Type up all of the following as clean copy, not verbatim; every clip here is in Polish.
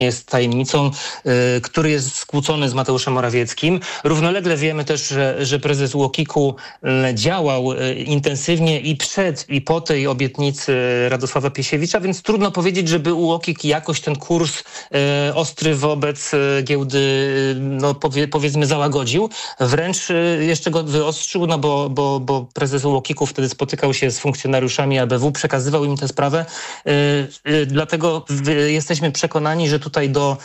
jest tajemnicą, który jest skłócony z Mateuszem Morawieckim. Równolegle wiemy też, że prezes UOKiK-u działał intensywnie i przed, i po tej obietnicy Radosława Piesiewicza, więc trudno powiedzieć, żeby UOKiK jakoś ten kurs ostry wobec giełdy, no powiedzmy, załagodził. Wręcz jeszcze go wyostrzył, no bo prezes UOKiK-u wtedy spotykał się z funkcjonariuszami ABW, przekazywał im tę sprawę. Dlatego jesteśmy przekonani, że tutaj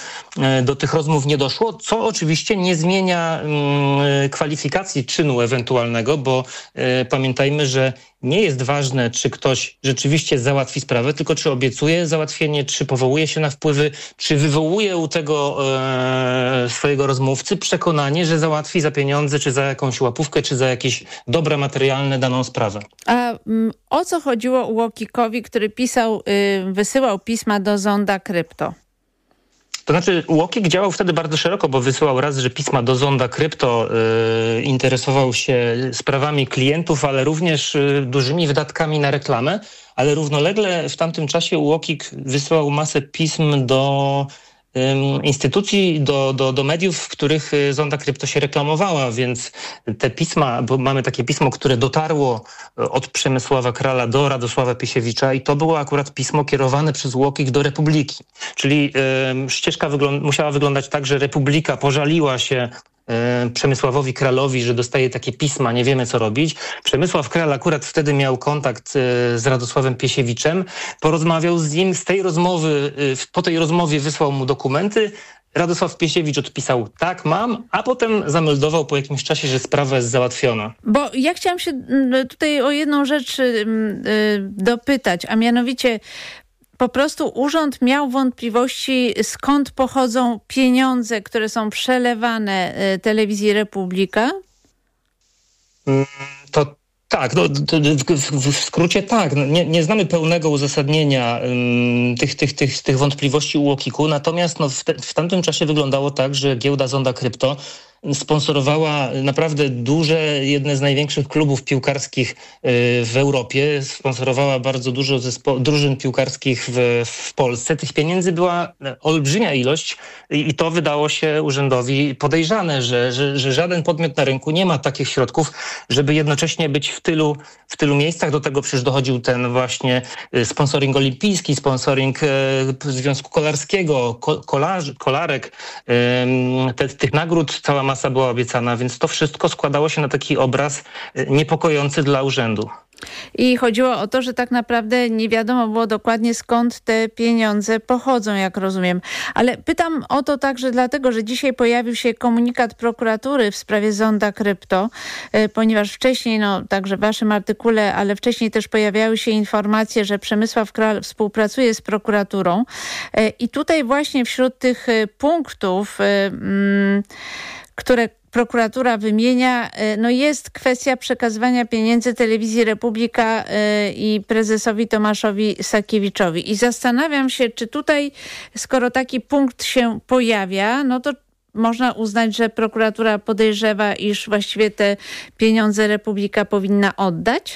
do tych rozmów nie doszło, co oczywiście nie zmienia kwalifikacji czynu ewentualnego, bo pamiętajmy, że nie jest ważne, czy ktoś rzeczywiście załatwi sprawę, tylko czy obiecuje załatwienie, czy powołuje się na wpływy, czy wywołuje u tego swojego rozmówcy przekonanie, że załatwi za pieniądze, czy za jakąś łapówkę, czy za jakieś dobra materialne daną sprawę. A o co chodziło UOKiK-owi, który wysyłał pisma do Zonda Krypto? To znaczy UOKiK działał wtedy bardzo szeroko, bo wysyłał raz, że pisma do Zonda Krypto, interesował się sprawami klientów, ale również dużymi wydatkami na reklamę, ale równolegle w tamtym czasie UOKiK wysyłał masę pism do instytucji, do mediów, w których Zonda Krypto się reklamowała, więc te pisma, bo mamy takie pismo, które dotarło od Przemysława Krala do Radosława Piesiewicza i to było akurat pismo kierowane przez UOKiK do Republiki. Czyli ścieżka musiała wyglądać tak, że Republika pożaliła się Przemysławowi Kralowi, że dostaje takie pisma, nie wiemy co robić. Przemysław Kral akurat wtedy miał kontakt z Radosławem Piesiewiczem, porozmawiał z nim, po tej rozmowie wysłał mu dokumenty. Radosław Piesiewicz odpisał: tak, mam, a potem zameldował po jakimś czasie, że sprawa jest załatwiona. Bo ja chciałam się tutaj o jedną rzecz dopytać, a mianowicie po prostu urząd miał wątpliwości, skąd pochodzą pieniądze, które są przelewane telewizji Republika? To tak, no, w skrócie tak. No, nie znamy pełnego uzasadnienia tych wątpliwości UOKiK-u, natomiast no, w tamtym czasie wyglądało tak, że giełda Zonda Krypto sponsorowała naprawdę jedne z największych klubów piłkarskich w Europie. Sponsorowała bardzo dużo drużyn piłkarskich w Polsce. Tych pieniędzy była olbrzymia ilość i to wydało się urzędowi podejrzane, że żaden podmiot na rynku nie ma takich środków, żeby jednocześnie być w tylu miejscach. Do tego przecież dochodził ten właśnie sponsoring olimpijski, sponsoring Związku Kolarskiego, kolarek, tych nagród cała masa była obiecana, więc to wszystko składało się na taki obraz niepokojący dla urzędu. I chodziło o to, że tak naprawdę nie wiadomo było dokładnie, skąd te pieniądze pochodzą, jak rozumiem. Ale pytam o to także dlatego, że dzisiaj pojawił się komunikat prokuratury w sprawie Zonda Krypto, ponieważ wcześniej, także w waszym artykule, ale wcześniej też pojawiały się informacje, że Przemysław Kral współpracuje z prokuraturą. I tutaj właśnie wśród tych punktów, które prokuratura wymienia, jest kwestia przekazywania pieniędzy telewizji Republika i prezesowi Tomaszowi Sakiewiczowi. I zastanawiam się, czy tutaj, skoro taki punkt się pojawia, to można uznać, że prokuratura podejrzewa, iż właściwie te pieniądze Republika powinna oddać?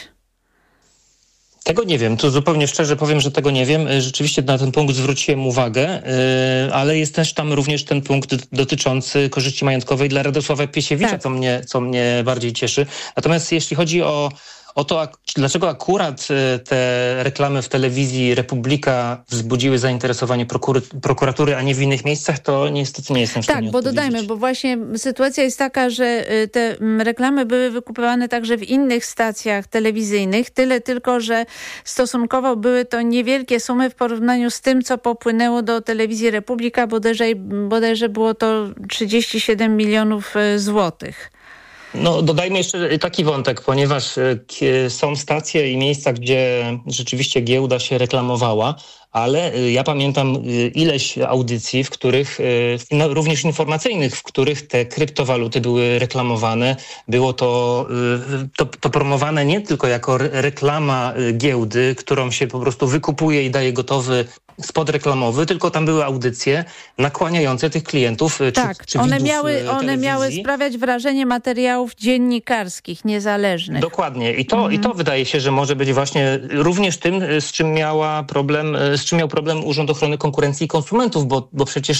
Tego nie wiem. Tu zupełnie szczerze powiem, że tego nie wiem. Rzeczywiście na ten punkt zwróciłem uwagę, ale jest też tam również ten punkt dotyczący korzyści majątkowej dla Radosława Piesiewicza, tak, co mnie bardziej cieszy. Natomiast jeśli chodzi o to, dlaczego akurat te reklamy w telewizji Republika wzbudziły zainteresowanie prokuratury, a nie w innych miejscach, to niestety nie jestem w stanie odpowiedzieć. Dodajmy, bo właśnie sytuacja jest taka, że te reklamy były wykupywane także w innych stacjach telewizyjnych, tyle tylko, że stosunkowo były to niewielkie sumy w porównaniu z tym, co popłynęło do telewizji Republika, bodajże było to 37 milionów złotych. Dodajmy jeszcze taki wątek, ponieważ są stacje i miejsca, gdzie rzeczywiście giełda się reklamowała, ale ja pamiętam ileś audycji, w których, również informacyjnych, w których te kryptowaluty były reklamowane. Było to promowane nie tylko jako reklama giełdy, którą się po prostu wykupuje i daje gotowy spot reklamowy, tylko tam były audycje nakłaniające tych klientów czy one miały sprawiać wrażenie materiałów dziennikarskich, niezależnych. Dokładnie. I to wydaje się, że może być właśnie również tym, z czym miał problem Urząd Ochrony Konkurencji i Konsumentów, bo przecież